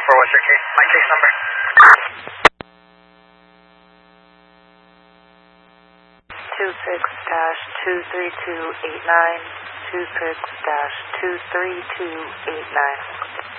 what's your case? My case number? 26-23289, 26-23289.